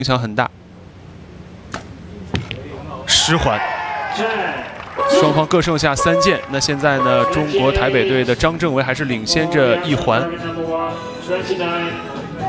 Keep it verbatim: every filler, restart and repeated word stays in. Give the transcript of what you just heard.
影响很大。十环，双方各剩下三件。那现在呢，中国台北队的张政维还是领先着一环。